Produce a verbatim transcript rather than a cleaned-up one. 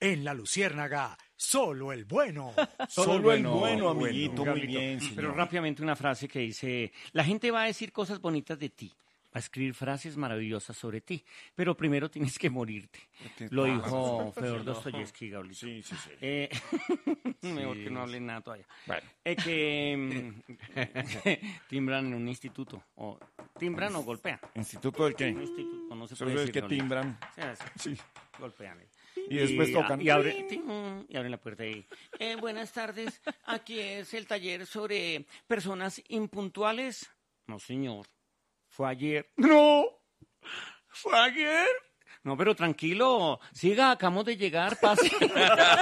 En La Luciérnaga, solo el bueno. Solo, Solo el el bueno, bueno, amiguito, bueno, muy Gablito. bien, señor. Pero rápidamente una frase que dice, la gente va a decir cosas bonitas de ti, va a escribir frases maravillosas sobre ti, pero primero tienes que morirte. ¿Qué Lo pasa? dijo Fedor Dostoyevsky, Gablito. Sí, sí, sí. Eh, mejor que no hable nada todavía. Bueno. Eh, que mm, timbran en un instituto, o timbran o golpean. ¿Instituto del qué? Un instituto, no se Solo puede el decir. que Gablito. timbran. O sea, sí, Sí. golpean. Y después tocan. Y, abre, y abren la puerta y... Eh, buenas tardes, aquí es el taller sobre personas impuntuales. No, señor, fue ayer. ¡No! ¿Fue ayer? No, pero tranquilo, siga, acabamos de llegar, pase.